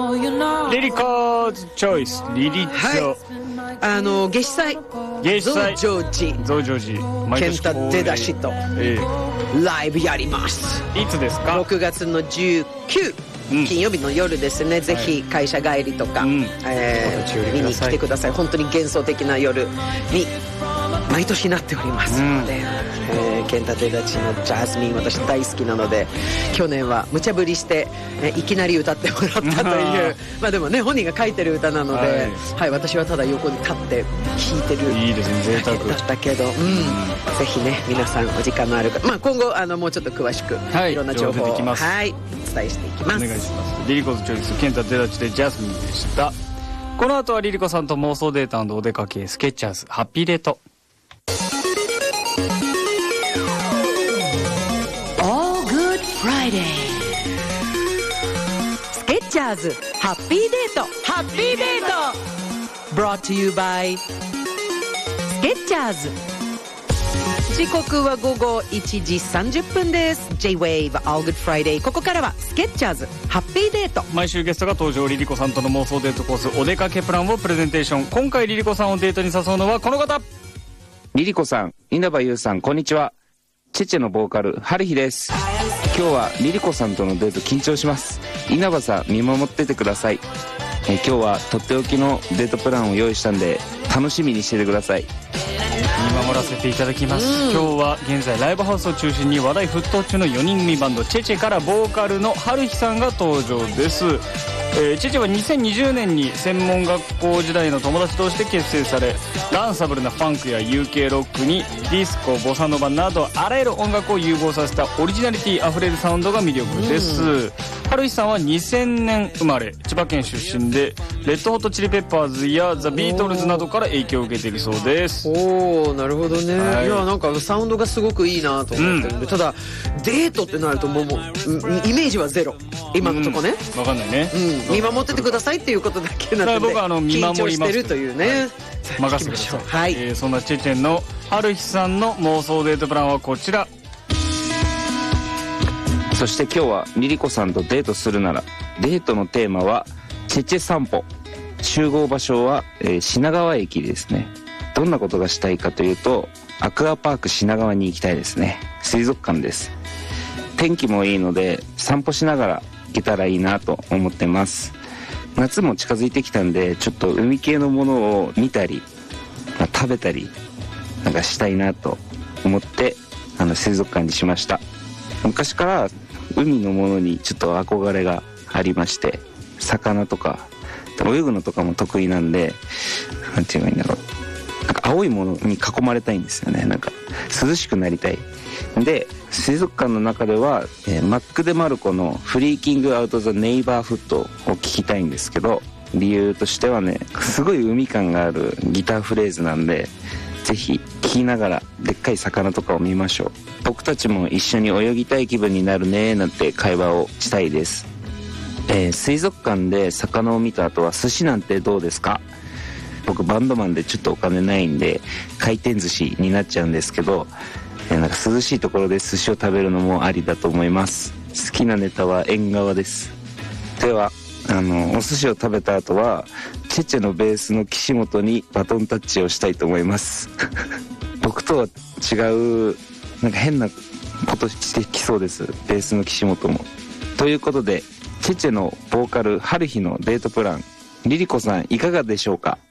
リリコズチョイスリリッチョ、 夏至祭増上寺健太出だしとライブやります。 いつですか ？6月の19、金曜日の夜ですね。ぜひ会社帰りとか、見に来てください。本当に幻想的な夜に毎年なっておりますので、健太出だちのジャスミン私大好きなので、去年は無茶ぶりして、いきなり歌ってもらったというまあでもね本人が書いてる歌なので、私はただ横に立って弾いてるいいですね、贅沢だったけど、ぜひね皆さんお時間のある方、今後もうちょっと詳しく、いろんな情報をお伝えしていきます。 お願いします。リリコズチョイス健太出だちでジャスミンでした。この後はリリコさんと妄想データ&お出かけスケッチャーズハッピーデート。 スケッチャーズハッピーデートbrought to you by スケッチャーズ。時刻は午後1時30分です。 J-WAVE All Good Friday。 ここからはスケッチャーズハッピーデート。 毎週ゲストが登場。リリコさんとの妄想デートコースお出かけプランをプレゼンテーション。今回リリコさんをデートに誘うのはこの方。 リリコさん、稲葉優さん、こんにちは。チェチェのボーカル春日です。今日はリリコさんとのデート緊張します。稲葉さん見守っててください。今日はとっておきのデートプランを用意したんで楽しみにしててください。 見守らせていただきます。今日は現在ライブハウスを中心に話題沸騰中の4人組バンドチェチェからボーカルの春日さんが登場です。チェチェは2020年に専門学校時代の友達として結成され、ダンサブルなファンクや UK ロックにディスコ、ボサノバなどあらゆる音楽を融合させたオリジナリティあふれるサウンドが魅力です。春日さんは2000年生まれ、千葉県出身でレッドホットチリペッパーズやザ・ビートルズなどから影響を受けているそうです。 おー、なるほどね、いやなんかサウンドがすごくいいなと思ってるんで、ただデートってなるともうイメージはゼロ今のとこね、 分かんないね、 見守っててくださいっていうことだけなので、 僕は見守ります緊張してるというね、 任せてください。そんなチェチェの春日さんの妄想デートプランはこちら。 そして今日はリリコさんとデートするなら、デートのテーマはチェチェ散歩。集合場所は、品川駅ですね。どんなことがしたいかというと、アクアパーク品川に行きたいですね。水族館です。天気もいいので散歩しながら行けたらいいなと思ってます。夏も近づいてきたんで、ちょっと海系のものを見たり、食べたりなんかしたいなと思って水族館にしました。昔から海のものにちょっと憧れがありまして、魚とか泳ぐのとかも得意なんで、なんていうのがいいんだろう、なんか青いものに囲まれたいんですよね。なんか涼しくなりたい。で水族館の中では、マック・デ・マルコのフリーキング・アウト・ザ・ネイバーフットを聞きたいんですけど、理由としてはね、すごい海感があるギターフレーズなんで、ぜひ聴きながらでっかい魚とかを見ましょう。僕たちも一緒に泳ぎたい気分になるねなんて会話をしたいです。水族館で魚を見た後は寿司なんてどうですか？僕バンドマンでちょっとお金ないんで回転寿司になっちゃうんですけど、なんか涼しいところで寿司を食べるのもありだと思います。好きなネタは縁側です。ではお寿司を食べた後はチェチェのベースの岸本にバトンタッチをしたいと思います僕とは違うなんか変なことしてきそうです、ベースの岸本も。ということでチェチェのボーカル春日のデートプラン、リリコさんいかがでしょうか？